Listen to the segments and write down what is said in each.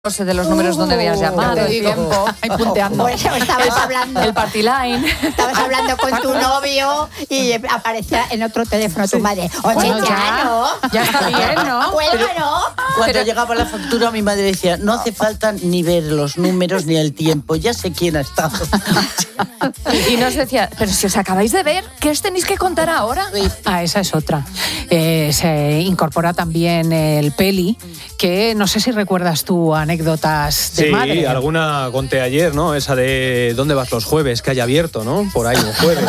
No sé de los números donde habías llamado, el tiempo, ahí punteando. Pues estabas hablando. El party line. Estabas hablando con tu novio y aparecía en otro teléfono tu madre. Oye, Bueno, ya, ¿no? Ya está bien, ¿no? Cuelga, ¿no? Cuando llegaba la factura, mi madre decía, no hace falta ni ver los números ni el tiempo, ya sé quién ha estado. Y nos decía, pero si os acabáis de ver, ¿qué os tenéis que contar ahora? Ah, esa es otra. Se incorpora también el peli, que no sé si recuerdas tú anécdotas de madre. Sí, alguna conté ayer, ¿no? Esa de ¿dónde vas los jueves? Que haya abierto, ¿no? Por ahí un jueves,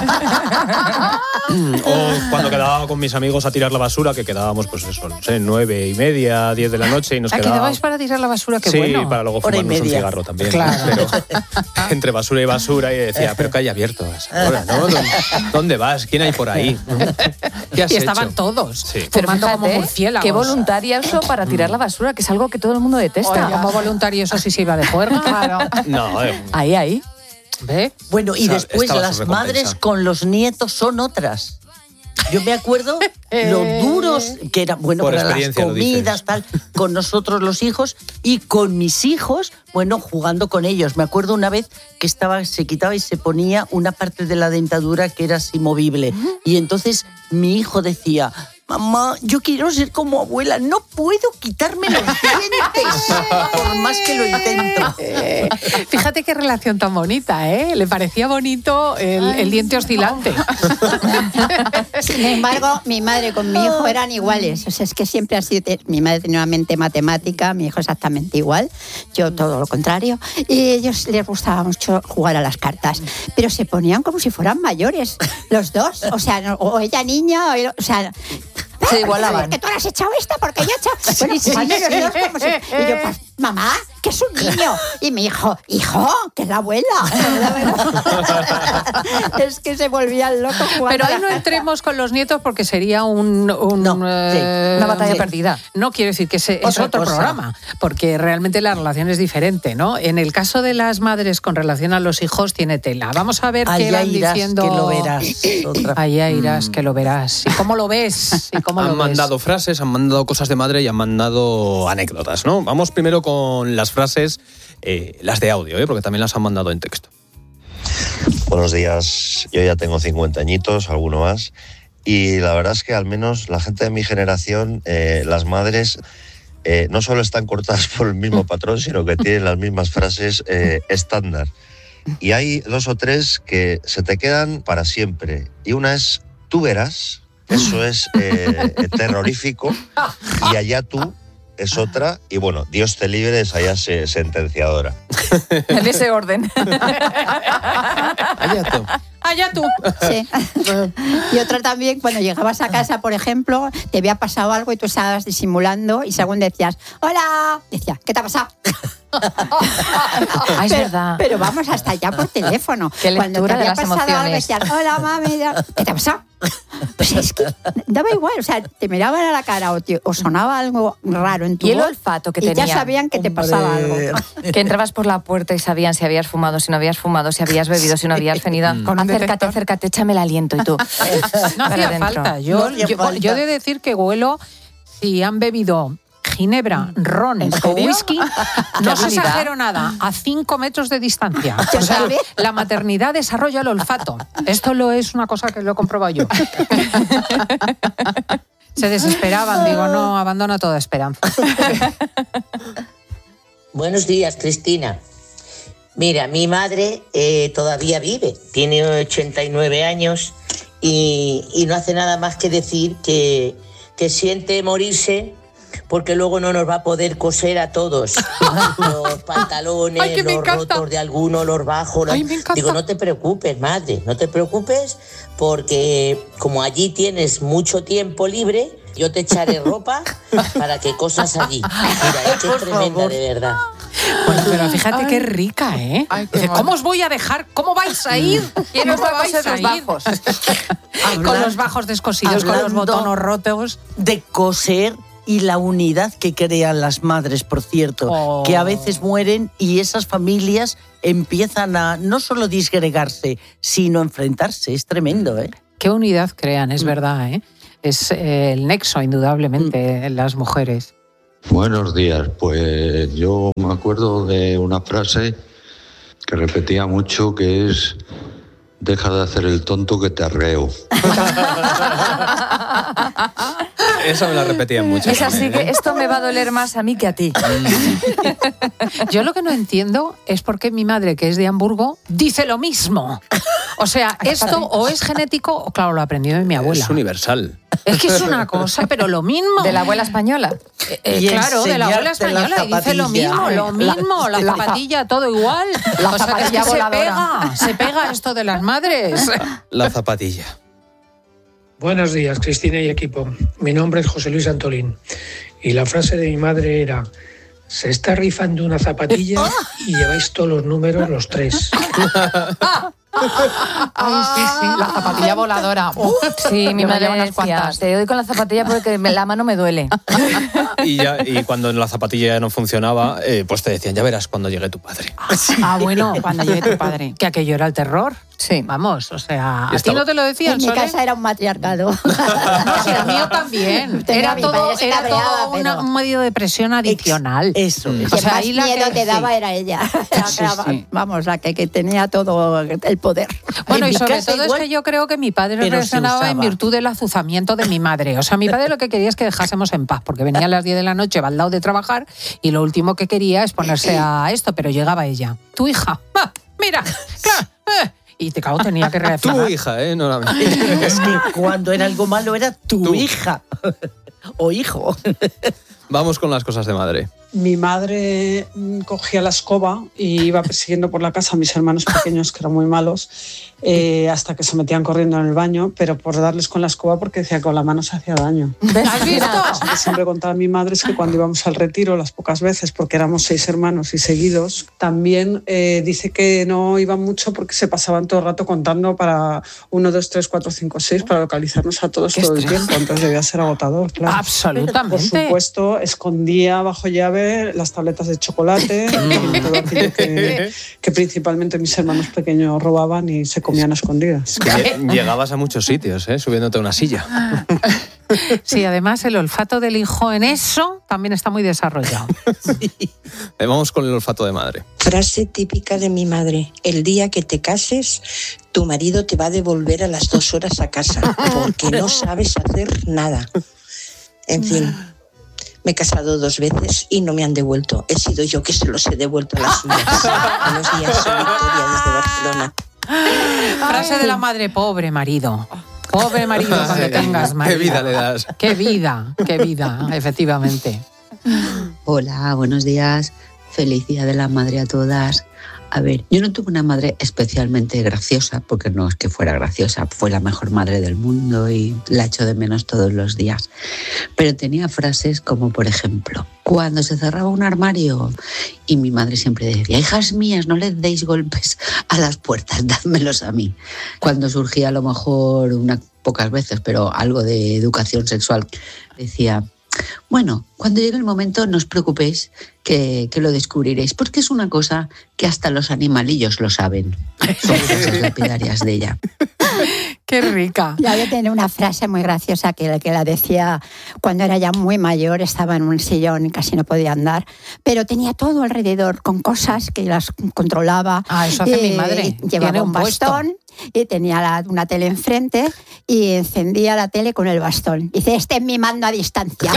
¿no? O cuando quedaba con mis amigos a tirar la basura, que quedábamos, pues eso, no sé, 9:30, 10 de la noche y nos quedábamos... ¿Quedabais para tirar la basura? Qué sí, bueno. Sí, para luego fumarnos un cigarro también. Claro. Pero entre basura y basura, y decía, pero que haya abierto a esa hora, ¿no? ¿Dónde vas? ¿Quién hay por ahí? ¿Qué has Y estaban hecho? todos, Sí. fumando como fíjate, murciélagos. qué voluntarioso para tirar la basura, que es algo que todo el mundo detesta. Oye, como voluntario, eso sí se iba de juerga. Claro. No, Ahí. ¿Ve? Bueno, y O sea, después estaba su las recompensa. madres con los nietos son otras. Yo me acuerdo lo duros que eran, bueno, Por para las experiencia lo comidas, dices. tal, con nosotros los hijos y con mis hijos, bueno, jugando con ellos. Me acuerdo una vez que se quitaba y se ponía una parte de la dentadura que era así movible. Y entonces mi hijo decía, mamá, yo quiero ser como abuela, no puedo quitarme los dientes, por más que lo intento. Fíjate qué relación tan bonita, ¿eh? Le parecía bonito el diente oscilante. Sin embargo, mi madre con mi hijo eran iguales. O sea, es que siempre ha sido... Mi madre tenía una mente matemática, mi hijo exactamente igual. Yo todo lo contrario. Y a ellos les gustaba mucho jugar a las cartas. Pero se ponían como si fueran mayores, los dos. O sea, o ella niña, o sea... Se igualaban. Que tú has echado esta porque yo he echado... Bueno, y jugando los dos como si... Y yo, pues, mamá, que es un niño. Y mi hijo, que es la abuela. Es que se volvían locos jugando. Pero a ahí las no cartas. entremos con los nietos porque sería una batalla perdida. No quiero decir que es Otra otro cosa. programa, porque realmente la relación es diferente, ¿no? En el caso de las madres con relación a los hijos tiene tela. Vamos a ver qué Allá van irás, diciendo. que lo verás. Allá irás, que lo verás. ¿Y cómo lo ves? Han mandado frases, han mandado cosas de madre y han mandado anécdotas, ¿no? Vamos primero con las frases, las de audio, porque también las han mandado en texto. Buenos días, yo ya tengo 50 añitos, alguno más, y la verdad es que al menos la gente de mi generación, las madres, no solo están cortadas por el mismo patrón, sino que tienen las mismas frases estándar. Y hay 2 o 3 que se te quedan para siempre. Y una es, tú verás, eso es terrorífico, y allá tú es otra, y bueno, Dios te libre, es allá sentenciadora. En ese orden. Allá tú. Sí. Y otra también, cuando llegabas a casa, por ejemplo, te había pasado algo y tú estabas disimulando y según decías, ¡hola! Decía, ¿qué te ha pasado? Es verdad. Pero vamos hasta allá por teléfono. Qué Cuando te lectura de había las pasado algo, emociones. decías, hola, mami, ¿qué te ha pasado? Pues es que daba igual, o sea, te miraban a la cara o sonaba algo raro en tu Y el voz, olfato que y tenían. ya sabían que te pasaba algo. Que entrabas por la puerta y sabían si habías fumado, si no habías fumado, si habías bebido, si no habías venido. Con un detector. Acércate, échame el aliento y tú. No para hacía adentro. falta. No hacía falta. Yo he de decir que huelo si han bebido ginebra, ron ¿En o serio? whisky, no os habilidad. exagero nada, a 5 metros de distancia. ¿Ya O sea, sabes? la maternidad desarrolla el olfato. Esto es una cosa que lo he comprobado yo. Se desesperaban, digo, no, abandona toda esperanza. Buenos días, Cristina. Mira, mi madre todavía vive, tiene 89 años y no hace nada más que decir que siente morirse porque luego no nos va a poder coser a todos los pantalones, Ay, que me los encanta. rotos de algunos, los bajos. Ay, me encanta. Digo, no te preocupes, madre, no te preocupes porque como allí tienes mucho tiempo libre, yo te echaré ropa para que cosas allí. Mira, es que es tremenda, de verdad. Bueno, pero fíjate qué rica, ¿eh? Ay, qué Dice, mono. ¿cómo os voy a dejar? ¿Cómo vais a ir? ¿Quién os ¿Cómo va a coser los ir? bajos? Con los bajos descosidos, con los Hablando botones rotos. De coser y la unidad que crean las madres, por cierto, Oh. que a veces mueren y esas familias empiezan a no solo disgregarse, sino enfrentarse. Es tremendo, ¿eh? Qué unidad crean, es verdad, ¿eh? Es el nexo, indudablemente, en las mujeres. Buenos días, pues yo me acuerdo de una frase que repetía mucho, que es: deja de hacer el tonto que te arreo. Esa me la repetían mucho. Es así que esto me va a doler más a mí que a ti. Yo lo que no entiendo es por qué mi madre, que es de Hamburgo, dice lo mismo. O sea, esto o es genético o, claro, lo aprendió de mi abuela. Es universal. Es que es una cosa, pero lo mismo. ¿De la abuela española? Claro, de la abuela española. Y dice lo mismo, la zapatilla, todo igual. La o sea, que es que zapatilla voladora. se pega esto de las madres. La zapatilla. Buenos días, Cristina y equipo. Mi nombre es José Luis Antolín y la frase de mi madre era: se está rifando una zapatilla y lleváis todos los números, los 3. Ay, sí, la zapatilla voladora. Sí, mi Yo me madre llevo unas decía, cuantas. te doy con la zapatilla porque la mano me duele. Y cuando la zapatilla ya no funcionaba, pues te decían, ya verás cuando llegue tu padre. Bueno, cuando llegue tu padre. Que aquello era el terror. Sí. Vamos, o sea, ¿a ti no te lo decían, En mi Sole? casa era un matriarcado. No, sí, el mío también. Tenía Era mi todo, padre, se era cabreaba, todo pero- un medio de presión adicional. Eso. Quien O sea, más ahí la miedo que- te daba sí. era ella. Sí, sí. Vamos, la que tenía todo el poder. Bueno, En y mi sobre casa todo igual, es que yo creo que mi padre pero se reaccionaba en usaba. virtud del azuzamiento de mi madre. O sea, mi padre lo que quería es que dejásemos en paz, porque venía a las 10 de la noche, va al lado de trabajar, y lo último que quería es ponerse a esto, pero llegaba ella. Tu hija, mira, claro. Y te cago, tenía que reaccionar. Tu hija, no la mía. Es que cuando era algo malo era tu hija o hijo. Vamos con las cosas de madre. Mi madre cogía la escoba y iba persiguiendo por la casa a mis hermanos pequeños, que eran muy malos, hasta que se metían corriendo en el baño, pero por darles con la escoba, porque decía que con la mano se hacía daño. ¿Has visto? Lo que siempre contaba mi madre es que cuando íbamos al retiro, las pocas veces, porque éramos 6 hermanos y seguidos, también dice que no iban mucho porque se pasaban todo el rato contando para 1, 2, 3, 4, 5, 6 para localizarnos a todos todo el tiempo. Entonces debía ser agotador, claro. Absolutamente. Por supuesto, escondía bajo llave las tabletas de chocolate y todo aquello que principalmente mis hermanos pequeños robaban y se comían a escondidas. Llegabas a muchos sitios, subiéndote a una silla. Sí, además el olfato del hijo en eso también está muy desarrollado. Vamos con el olfato de madre. Frase típica de mi madre: el día que te cases, tu marido te va a devolver a las 2 horas a casa, porque no sabes hacer nada. En fin, me he casado 2 veces y no me han devuelto. He sido yo que se los he devuelto a las suyas. Buenos días, soy Victoria desde Barcelona. Frase de la madre: pobre marido. Pobre marido cuando tengas marido. ¿Qué vida le das? Qué vida, efectivamente. Hola, buenos días. Feliz Día de la Madre a todas. A ver, yo no tuve una madre especialmente graciosa, porque no es que fuera graciosa, fue la mejor madre del mundo y la echo de menos todos los días. Pero tenía frases como, por ejemplo, cuando se cerraba un armario y mi madre siempre decía: hijas mías, no les deis golpes a las puertas, dádmelos a mí. Cuando surgía a lo mejor unas pocas veces, pero algo de educación sexual, decía: bueno, cuando llegue el momento no os preocupéis que lo descubriréis, porque es una cosa que hasta los animalillos lo saben. Son cosas lapidarias de ella. Qué rica. Ya yo tenía una frase muy graciosa que la decía cuando era ya muy mayor, estaba en un sillón y casi no podía andar, pero tenía todo alrededor con cosas que las controlaba. Eso hace mi madre. Llevaba Tiene un puesto. bastón y tenía una tele enfrente y encendía la tele con el bastón. Dice: este es mi mando a distancia.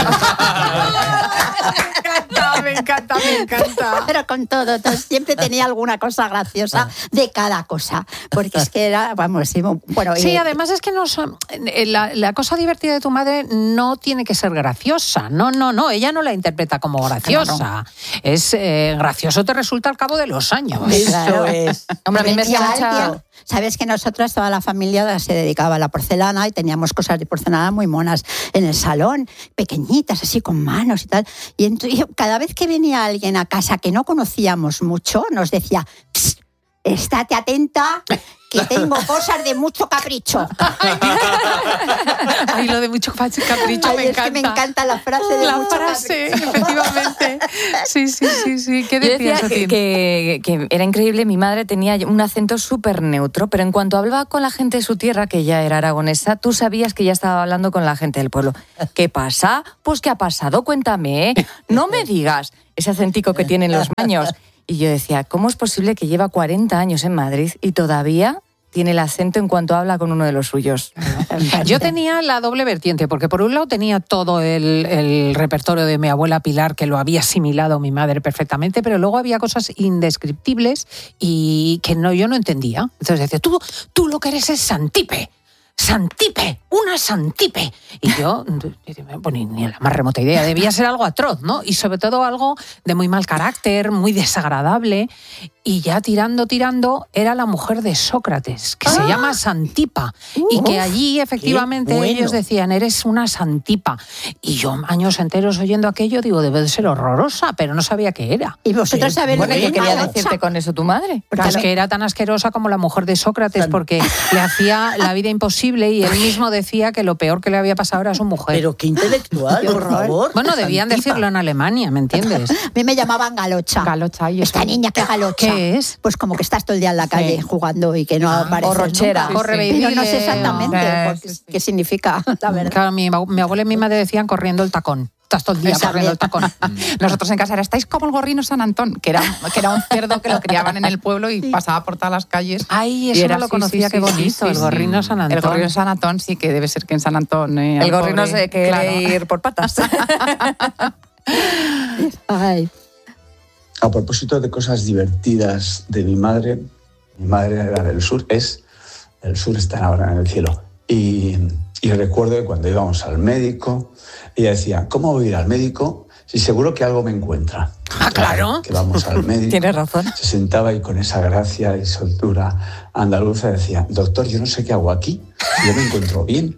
Me encanta. Pero con todo, siempre tenía alguna cosa graciosa de cada cosa, porque es que era, vamos, sí, bueno. Sí, además es que no son, la cosa divertida de tu madre no tiene que ser graciosa. No, ella no la interpreta como graciosa. Claro. Es gracioso, te resulta al cabo de los años. Claro. Hombre, a mí me Decía hacía mucha... alguien, sabes que nosotros, toda la familia se dedicaba a la porcelana y teníamos cosas de porcelana muy monas en el salón, pequeñitas, así con manos y tal. Y cada vez que venía alguien a casa que no conocíamos mucho, nos decía: estate atenta, que tengo cosas de mucho capricho. Ay, lo de mucho capricho Ay, me es encanta. que me encanta la frase de La mucho frase, capricho. efectivamente. Sí. ¿Qué Yo decía decías, Otín? que era increíble, mi madre tenía un acento súper neutro, pero en cuanto hablaba con la gente de su tierra, que ya era aragonesa, tú sabías que ya estaba hablando con la gente del pueblo. ¿Qué pasa? Pues ¿qué ha pasado? Cuéntame, ¿eh? No me digas ese acentico que tienen los maños. Y yo decía, ¿cómo es posible que lleva 40 años en Madrid y todavía tiene el acento en cuanto habla con uno de los suyos? Yo tenía la doble vertiente, porque por un lado tenía todo el repertorio de mi abuela Pilar, que lo había asimilado mi madre perfectamente, pero luego había cosas indescriptibles y que yo no entendía. Entonces decía, tú lo que eres es Santipe. ¡Santipe! ¡Una Santipe! Y yo, pues ni la más remota idea, debía ser algo atroz, ¿no? Y sobre todo algo de muy mal carácter, muy desagradable. Y ya tirando, era la mujer de Sócrates, que se llama Santipa. Y que allí, efectivamente, bueno. ellos decían, eres una Santipa. Y yo, años enteros oyendo aquello, digo, debe de ser horrorosa, pero no sabía qué era. Y vosotros sabéis lo Bueno, que ¿qué quería pasa? decirte con eso tu madre? Pues que era tan asquerosa como la mujer de Sócrates, porque le hacía la vida imposible y él mismo decía que lo peor que le había pasado era su mujer. Pero qué intelectual, por favor. Bueno, debían Santipa. decirlo en Alemania, ¿me entiendes? A mí me llamaban galocha. Galocha y eso. Esta niña que galocha. ¿Qué es? Pues como que estás todo el día en la calle jugando y que no apareces borrachera. nunca. Corre, baby, Pero no sé dile. exactamente qué significa, la verdad. Claro, mi abuela y mi madre decían corriendo el tacón. Estás todo el día Esa corriendo el tacón. Nosotros en casa era, estáis como el gorrino San Antón, que era un cerdo que lo criaban en el pueblo y pasaba por todas las calles. Ay, Y eso era no lo así, conocía, sí, qué sí, bonito, sí, el sí. gorrino San Antón. El gorrino San Antón, sí, que debe ser que en San Antón... El al gorrino pobre- se quiere claro. ir por patas. Ay. A propósito de cosas divertidas de mi madre era del sur, el sur está ahora en el cielo. Y recuerdo que cuando íbamos al médico, ella decía, ¿cómo voy a ir al médico si seguro que algo me encuentra? Ah, claro. Que vamos al médico. Tienes razón. Se sentaba y con esa gracia y soltura andaluza decía, doctor, yo no sé qué hago aquí, yo me encuentro bien.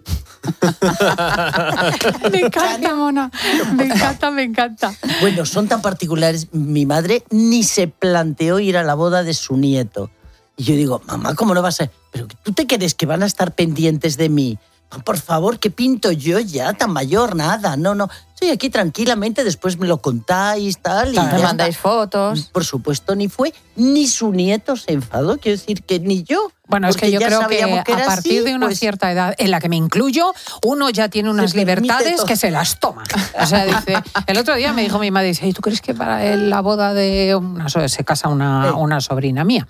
Me encanta, mona. Me encanta. Bueno, son tan particulares. Mi madre ni se planteó ir a la boda de su nieto. Y yo digo, mamá, ¿cómo no vas a...? ¿Pero tú te crees que van a estar pendientes de mí? Por favor, ¿qué pinto yo ya tan mayor? Nada, no. Estoy aquí tranquilamente, después me lo contáis, tal. Y Me ya mandáis está. fotos. Por supuesto, ni fue, ni su nieto se enfadó. Quiero decir que ni yo. Bueno, es que porque yo ya creo que sabíamos a era partir así, de una pues, cierta edad, en la que me incluyo, uno ya tiene unas se permite libertades todo. que se las toma. O sea, dice, el otro día me dijo mi madre, dice, ¿y tú crees que para la boda de se casa una sobrina mía?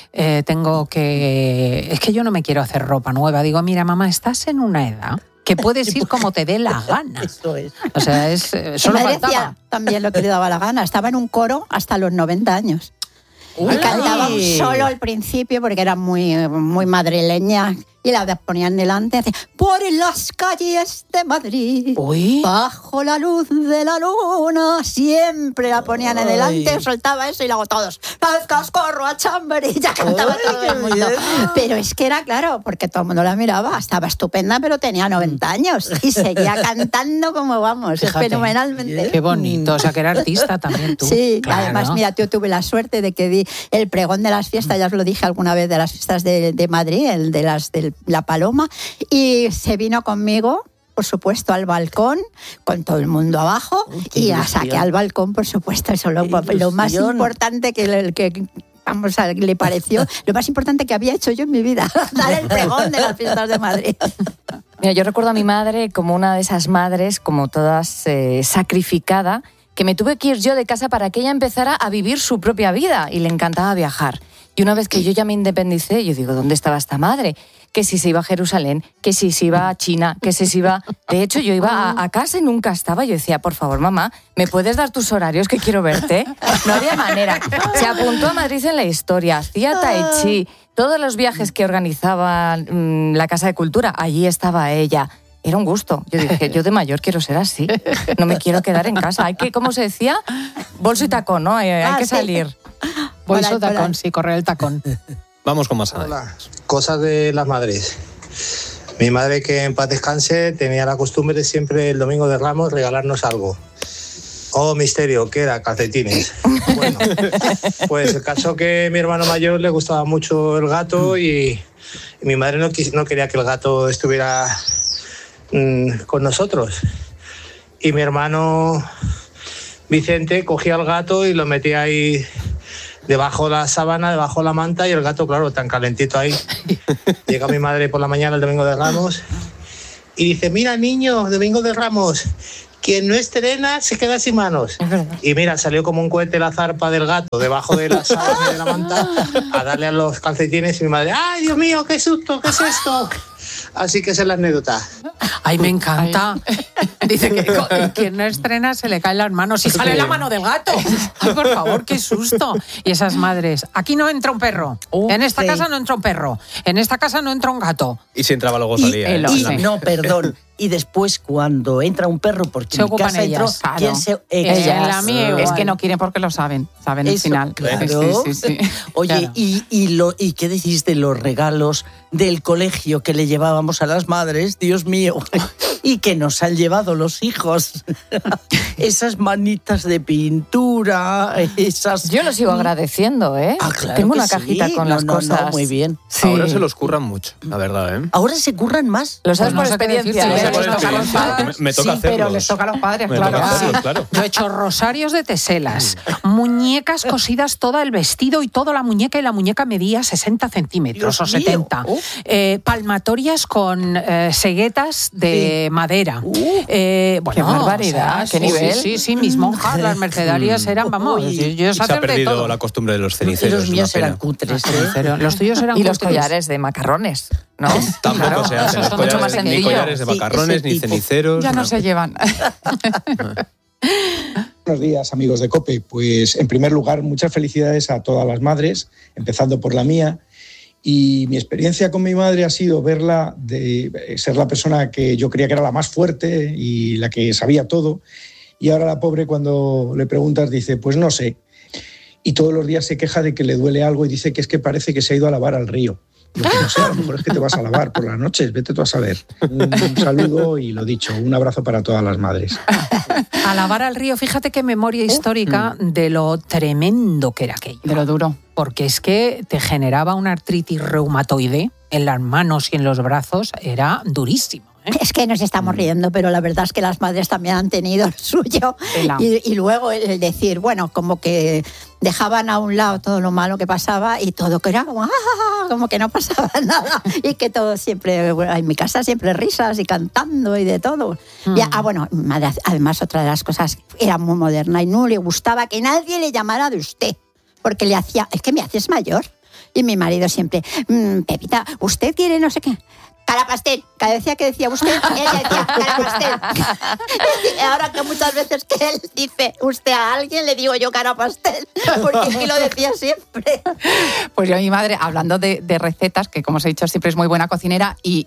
Es que yo no me quiero hacer ropa nueva. Digo, mira, mamá, estás en una edad que puedes ir como te dé la gana. Eso es. O sea, Mi solo madre faltaba. decía también lo que le daba la gana. Estaba en un coro hasta los 90 años. Y cantaba solo al principio porque era muy madrileña y la ponían delante. Hacía, por las calles de Madrid, bajo la luz de la luna, siempre la ponían en delante, soltaba eso y luego todos, cascorro a Chamberí, ya cantaba todo el mundo. Pero es que era claro, porque todo el mundo la miraba, estaba estupenda, pero tenía 90 años y seguía cantando como vamos, Fíjate, fenomenalmente. Qué bonito, o sea, que era artista también tú. Sí, Claro. además, mira, yo tuve la suerte de que di el pregón de las fiestas, ya os lo dije alguna vez, de las fiestas de Madrid, el de la Paloma, y se vino conmigo, por supuesto, al balcón, con todo el mundo abajo, y la saqué al balcón, por supuesto, eso lo más importante que le pareció, lo más importante que había hecho yo en mi vida, dar el pregón de las fiestas de Madrid. Mira, yo recuerdo a mi madre como una de esas madres, como todas sacrificada, que me tuve que ir yo de casa para que ella empezara a vivir su propia vida y le encantaba viajar. Y una vez que yo ya me independicé, yo digo, ¿dónde estaba esta madre? Que si se iba a Jerusalén, que si se iba a China, que si se iba... De hecho, yo iba a casa y nunca estaba. Yo decía, por favor, mamá, ¿me puedes dar tus horarios que quiero verte? No había manera. Se apuntó a Madrid en la historia, hacía tai chi, todos los viajes que organizaba la Casa de Cultura, allí estaba ella. Era un gusto. Yo dije, yo de mayor quiero ser así. No me quiero quedar en casa. Hay que, ¿cómo se decía? Bolso y tacón, ¿no? Hay que salir. Bolso, tacón, sí, correr el tacón. Vamos con más anécdotas. Cosas de las madres. Mi madre, que en paz descanse, tenía la costumbre de siempre el domingo de Ramos regalarnos algo. Oh, misterio, ¿qué era? Calcetines. Bueno, pues el caso que a mi hermano mayor le gustaba mucho el gato y mi madre no quería que el gato estuviera con nosotros. Y mi hermano Vicente cogía al gato y lo metía ahí debajo de la sábana, debajo de la manta, y el gato, claro, tan calentito ahí. Llega mi madre por la mañana el domingo de Ramos y dice: mira, niño, domingo de Ramos, quien no estrena se queda sin manos. Y mira, salió como un cohete la zarpa del gato debajo de la sábana y de la manta a darle a los calcetines, y mi madre: ¡ay, Dios mío, qué susto, qué es esto! Así que esa es la anécdota. Ay, me encanta. Dice que quien no estrena se le caen las manos y sale la mano del gato. Ay, por favor, qué susto. Y esas madres: aquí no entra un perro. En esta casa no entra un perro. En esta casa no entra un gato. Y si entraba luego salía. No, perdón. Y después, cuando entra un perro, porque se ocupan casa ellas. Entró, ¿quién se...? Ellas. La mía, es que no quieren porque lo saben. Saben el final. Claro. Sí. Oye, Claro. ¿y qué decís de los regalos del colegio que le llevábamos a las madres? Dios mío. Y que nos han llevado los hijos. Esas manitas de pintura, esas... Yo lo sigo agradeciendo, ¿eh? Claro. Tengo que una cajita sí. con las cosas. No, muy bien. Sí. Ahora se los curran mucho, la verdad, ¿eh? Ahora se curran más. Lo sabes Pues por no sé qué experiencia. decirte. ¿eh? Por experiencia, me toca Sí, pero hacerlos. les toca a los padres, Me claro. toca hacerlos, claro. Yo he hecho rosarios de teselas, muñecas cosidas, todo el vestido y toda la muñeca, y la muñeca medía 60 centímetros o Dios mío. 70. Palmatorias con seguetas de madera. Bueno, Qué barbaridad, qué nivel. Sí, mis monjas, las mercedarias eran, vamos, yo Se ha hacer de perdido todo. la costumbre de los ceniceros. Los míos es una eran pena. cutres. Pero los tuyos eran Y los cutres. collares de macarrones, ¿no? Tampoco Claro, se hacen eso los es mucho más collares, ni sencillo. collares de Sí, macarrones, ese ni tipo. ceniceros. Ya no se llevan. Buenos días, amigos de COPE. Pues en primer lugar, muchas felicidades a todas las madres, empezando por la mía. Y mi experiencia con mi madre ha sido verla de ser la persona que yo creía que era la más fuerte y la que sabía todo. Y ahora la pobre, cuando le preguntas, dice: pues no sé. Y todos los días se queja de que le duele algo y dice que es que parece que se ha ido a lavar al río. Yo que no sé, a lo mejor es que te vas a lavar por las noches, vete tú a saber. Un saludo y lo dicho, un abrazo para todas las madres. A lavar al río, fíjate qué memoria histórica de lo tremendo que era aquello. De lo duro. Porque es que te generaba una artritis reumatoide en las manos y en los brazos, era durísimo. Es que nos estamos riendo, pero la verdad es que las madres también han tenido lo suyo. Y luego el decir, bueno, como que dejaban a un lado todo lo malo que pasaba y todo que era como que no pasaba nada. Y que todo siempre, en mi casa siempre risas y cantando y de todo. Bueno, madre, además otra de las cosas, era muy moderna y no le gustaba que nadie le llamara de usted. Porque le hacía, es que me haces mayor. Y mi marido siempre: Pepita, ¿usted quiere no sé qué? Cara pastel. Cada vez que decía usted, ella decía cara pastel. Y ahora que muchas veces que él dice usted a alguien, le digo yo cara pastel, porque aquí lo decía siempre. Pues yo a mi madre, hablando de recetas, que como os he dicho siempre es muy buena cocinera, y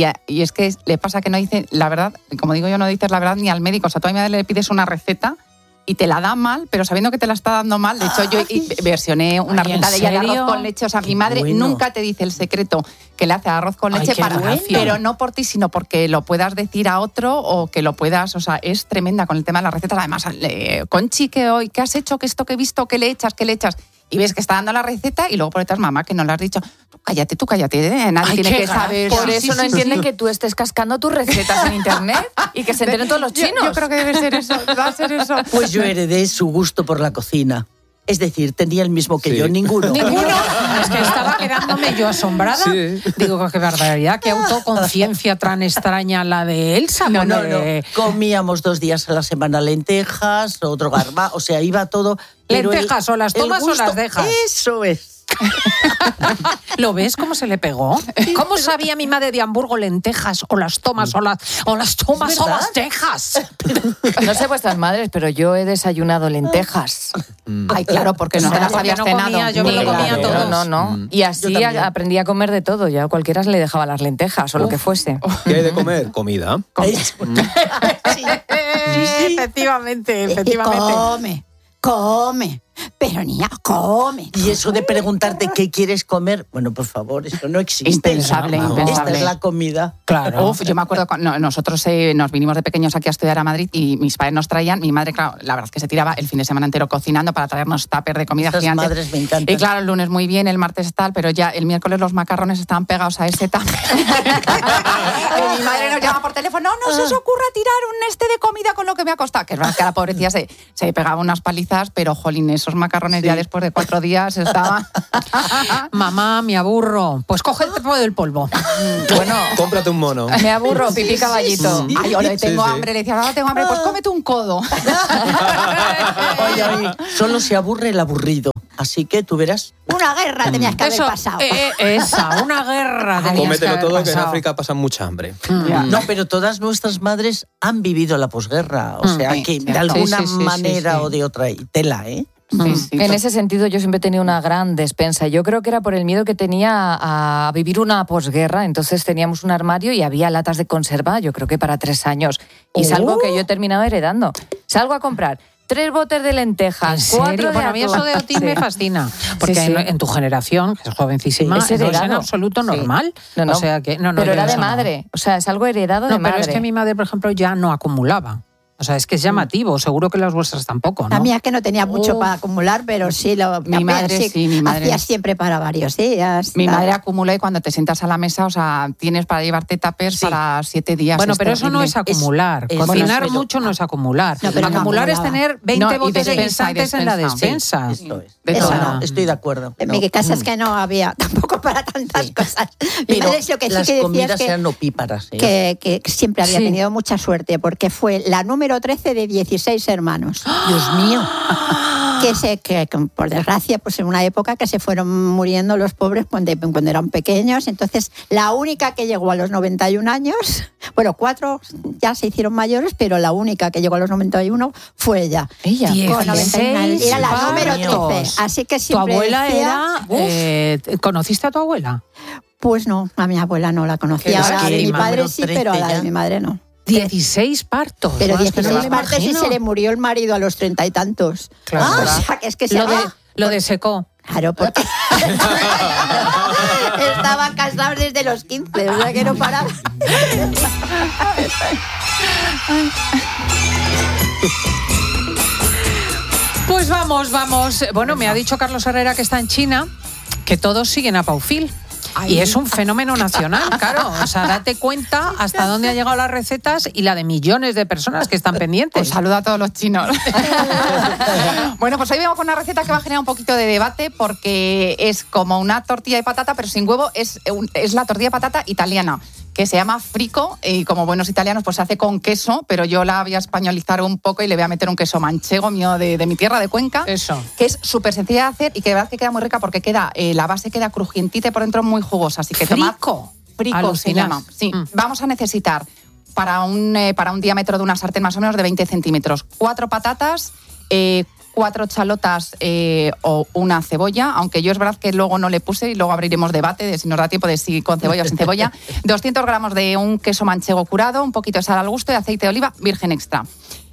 es que le pasa que no dice la verdad, como digo yo, no dices la verdad ni al médico. O sea, tú a mi madre le pides una receta y te la da mal, pero sabiendo que te la está dando mal. De hecho, yo versioné una receta de ella de arroz con leche. O sea, mi madre nunca te dice el secreto que le hace arroz con leche, pero no por ti, sino porque lo puedas decir a otro o que lo puedas... O sea, es tremenda con el tema de las recetas. Además, Conchi, ¿qué has hecho? ¿Qué esto que he visto? ¿Qué le echas? Y ves que está dando la receta y luego por detrás, mamá, que no le has dicho. Tú cállate, nadie tiene que saber. Por eso no entienden que tú estés cascando tus recetas en internet y que se enteren todos los chinos. Yo creo que debe ser eso, va a ser eso. Pues yo heredé su gusto por la cocina. Es decir, tenía el mismo que yo, ninguno. ¿Ninguno? Es que estaba quedándome yo asombrada. Sí. Digo, qué barbaridad, qué autoconciencia tan extraña la de Elsa. No. Comíamos 2 días a la semana lentejas, otro garbanzo, o sea, iba todo... ¿Lentejas o las tomas o las dejas? Eso es. ¿Lo ves cómo se le pegó? ¿Cómo sabía mi madre de Hamburgo lentejas o las tomas o las tomas o las dejas? No sé vuestras madres, pero yo he desayunado lentejas. Ay, claro, porque no te las habías cenado. Yo me lo comía todo. No. Y así aprendí a comer de todo. Ya cualquiera le dejaba las lentejas o lo que fuese. ¿Qué hay de comer? Comida. Sí, efectivamente. Come. Pero niña, come. Y eso de preguntarte qué quieres comer, bueno, por favor, eso no existe. Impensable, No. impensable. Esta es la comida. Claro. Uf, yo me acuerdo, nosotros nos vinimos de pequeños aquí a estudiar a Madrid y mis padres nos traían, mi madre, claro, la verdad es que se tiraba el fin de semana entero cocinando para traernos tupper de comida Esas gigante. madres me encantan. Y claro, el lunes muy bien, el martes tal, pero ya el miércoles los macarrones estaban pegados a ese tupper. Y mi madre nos llama por teléfono, no se os ocurra tirar un de comida con lo que me ha costado. Que es verdad que la pobrecilla se pegaba unas palizas, pero jolín, esos macarrones ya después de 4 días estaban... Mamá, me aburro. Pues coge el trapo del polvo. Bueno, cómprate un mono. Me aburro, pipí caballito. Ay, yo tengo hambre, le decía, ahora tengo hambre, pues cómete un codo. Oye, solo se aburre el aburrido. Así que tú verás. Una guerra tenías que haber pasado. Una guerra tenías Cómetelo que haber todo, que en pasado. África pasan mucha hambre. No, pero todas nuestras madres han vivido la posguerra. O sea, Sí, que cierto. de alguna Sí, sí, sí, manera sí. o de otra. Y tela, ¿eh? En ese sentido yo siempre he tenido una gran despensa. Yo creo que era por el miedo que tenía a vivir una posguerra. Entonces teníamos un armario y había latas de conserva, yo creo que para 3 años. Y es algo que yo he terminado heredando. Salgo a comprar 3 botes de lentejas, ¿En 4 serio? de Bueno, a mí eso de atún. Otis me Sí. fascina. Porque Sí, sí. En tu generación, que es jovencísima, Sí, es no es en heredado. absoluto normal. No, no. O sea que, no, pero era de eso no. madre. O sea, es algo heredado de No, madre. pero es que mi madre, por ejemplo, ya no acumulaba. O sea, es que es llamativo. Seguro que las vuestras tampoco, ¿no? La mía que no tenía mucho para acumular, pero sí lo Mi madre sí, mi madre. hacía siempre para varios días. Mi madre acumula y cuando te sientas a la mesa, o sea, tienes para llevarte tuppers para 7 días. Bueno, pero eso no es acumular. Cocinar bueno, mucho no es acumular. No, pero acumular no es acumulaba. tener 20 No, y botes de despensa, y guisantes en la despensa. despensa. Esto es. De Eso todo. no. Estoy de acuerdo. En No. mi casa es que no había tampoco para tantas cosas. Mi Pero madre lo que sí las que decía comidas es que, sean opíparas. ¿eh? que siempre había Sí. tenido mucha suerte, porque fue la número 13 de 16 hermanos. Dios mío. Que por desgracia, pues en una época que se fueron muriendo los pobres cuando eran pequeños. Entonces, la única que llegó a los 91 años, bueno, 4 ya se hicieron mayores, pero la única que llegó a los 91 fue ella. Ella. Con 91, era la partos. número 13. Así que ¿Tu siempre abuela decía, era... ¿Conociste a tu abuela? pues no, a mi abuela no la conocía. Que A la es de que mi padre número sí, pero a la 13 de mi madre no. 16 partos. Pero Bueno, es que no me 16 lo partes y imagino. se le murió el marido a los 30 y tantos. Claro. O sea, que es que se Lo de secó. Claro, porque estaban casados desde los 15, o sea que no paraba. Pues vamos. Bueno, me ha dicho Carlos Herrera que está en China, que todos siguen a Paufil. Y es un fenómeno nacional, claro. O sea, date cuenta hasta dónde han llegado las recetas y la de millones de personas que están pendientes. Pues saluda a todos los chinos. Bueno, pues hoy vengo con una receta que va a generar un poquito de debate porque es como una tortilla de patata, pero sin huevo. Es la tortilla de patata italiana, que se llama frico, y como buenos italianos pues se hace con queso, pero yo la voy a españolizar un poco y le voy a meter un queso manchego mío de mi tierra, de Cuenca. Eso. Que es súper sencilla de hacer y que de verdad que queda muy rica porque la base queda crujientita y por dentro muy jugosa. Así que Frico. Frico se Alucinas. llama. Sí, vamos a necesitar para un diámetro de una sartén más o menos de 20 centímetros, 4 patatas, 4 chalotas o una cebolla, aunque yo es verdad que luego no le puse y luego abriremos debate de si nos da tiempo de si con cebolla o sin cebolla. 200 gramos de un queso manchego curado, un poquito de sal al gusto y aceite de oliva virgen extra.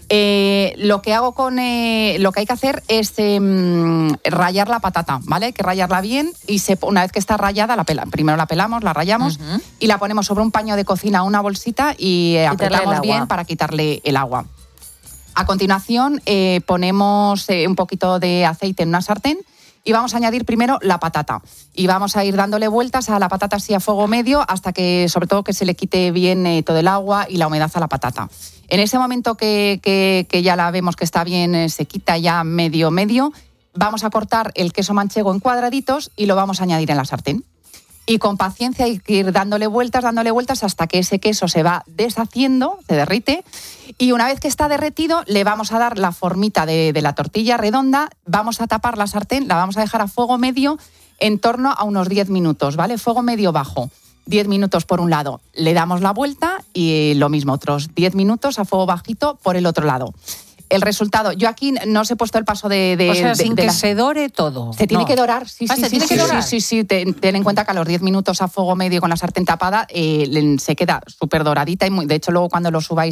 Lo que hay que hacer es rallar la patata, ¿vale? Hay que rallarla bien y una vez que está rallada, primero la pelamos, la rallamos y la ponemos sobre un paño de cocina, una bolsita y apretamos bien para quitarle el agua. A continuación ponemos un poquito de aceite en una sartén y vamos a añadir primero la patata. Y vamos a ir dándole vueltas a la patata así a fuego medio hasta que, sobre todo, que se le quite bien todo el agua y la humedad a la patata. En ese momento que ya la vemos que está bien, se quita ya medio, vamos a cortar el queso manchego en cuadraditos y lo vamos a añadir en la sartén. Y con paciencia hay que ir dándole vueltas hasta que ese queso se va deshaciendo, se derrite. Y una vez que está derretido, le vamos a dar la formita de la tortilla redonda, vamos a tapar la sartén, la vamos a dejar a fuego medio en torno a unos 10 minutos, ¿vale? Fuego medio bajo. 10 minutos por un lado, le damos la vuelta y lo mismo, otros 10 minutos a fuego bajito por el otro lado. El resultado, yo aquí no os he puesto el paso o sea, sin que se dore todo. Se tiene que dorar, sí. ¿Se tiene que dorar? Sí. Ten en cuenta que a los 10 minutos a fuego medio con la sartén tapada se queda súper doradita y de hecho luego cuando lo subáis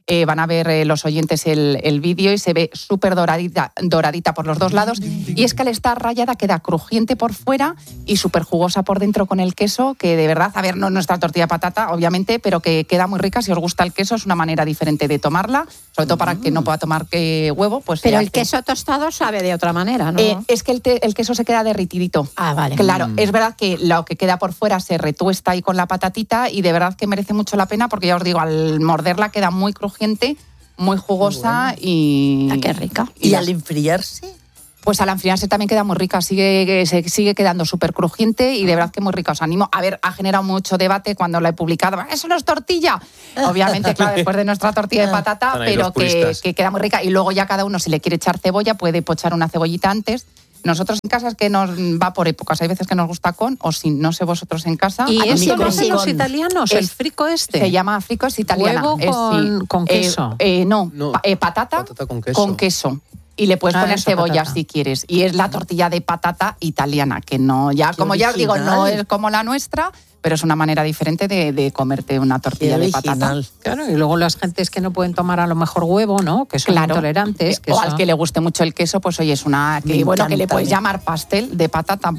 van a ver los oyentes el vídeo y se ve súper doradita por los dos lados. Y es que al estar rallada queda crujiente por fuera y súper jugosa por dentro con el queso, que de verdad, a ver, no nuestra tortilla de patata, obviamente, pero que queda muy rica. Si os gusta el queso, es una manera diferente de tomarla, sobre todo para que no pueda tomar huevo. Pues pero el queso tostado sabe de otra manera, ¿no? Es que el queso se queda derritidito. Ah, vale. Claro, es verdad que lo que queda por fuera se retuesta ahí con la patatita y de verdad que merece mucho la pena porque ya os digo, al morderla queda muy crujiente, muy jugosa y... ¡Qué rica! ¿Y al enfriarse? Pues al enfriarse también queda muy rica, sigue quedando súper crujiente y de verdad que muy rica. Os animo. A ver, ha generado mucho debate cuando la he publicado. ¡Eso no es tortilla! Obviamente, claro, después de nuestra tortilla de patata, pero que queda muy rica. Y luego ya cada uno, si le quiere echar cebolla, puede pochar una cebollita antes. Nosotros en casa es que nos va por épocas. Hay veces que nos gusta con o sin, no sé vosotros en casa. ¿Y eso lo hacen los italianos, el frico este? Se llama frico, es italiana. ¿Huevo con queso? No, patata con queso. Y le puedes poner cebolla si quieres. Y es la tortilla de patata italiana, que no, ya, como ya os digo, no es como la nuestra, pero es una manera diferente de comerte una tortilla de patata. Claro, y luego las gentes que no pueden tomar a lo mejor huevo, ¿no? Que son intolerantes. O al que le guste mucho el queso, pues oye, es una que le puedes llamar pastel de patata.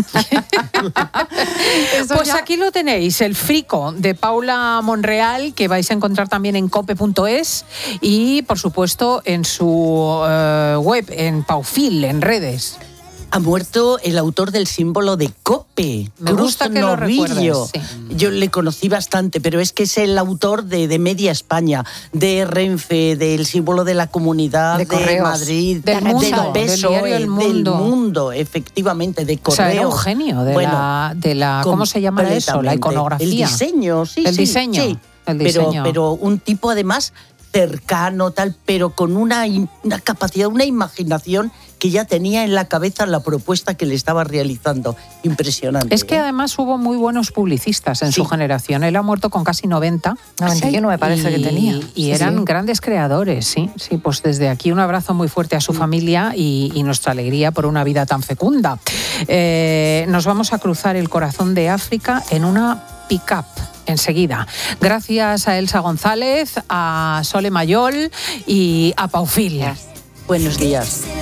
Pues aquí lo tenéis, el frico de Paula Monreal, que vais a encontrar también en cope.es y, por supuesto, en su web, en Paufil, en redes. Ha muerto el autor del símbolo de COPE, Me gusta que lo recuerdes, sí. Yo le conocí bastante, pero es que es el autor de Media España, de Renfe, del símbolo de la Comunidad de Madrid, del mundo, del PSOE, del mundo, efectivamente, de Correo. O sea, era un genio de la ¿cómo se llama eso? La iconografía. El diseño, sí. El diseño. El diseño. Pero un tipo además cercano, tal, pero con una capacidad, una imaginación que ya tenía en la cabeza la propuesta que le estaba realizando. Impresionante. Es que además hubo muy buenos publicistas en su generación. Él ha muerto con casi 90. 91 me parece que tenía. Y eran grandes creadores, sí. Pues desde aquí un abrazo muy fuerte a su familia y nuestra alegría por una vida tan fecunda. Nos vamos a cruzar el corazón de África en una pick-up. Enseguida. Gracias a Elsa González, a Sole Mayol y a Paufil. Buenos días.